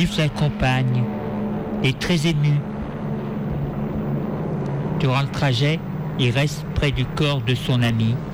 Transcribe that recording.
Yves l'accompagne, est très ému. Durant le trajet, il reste près du corps de son ami.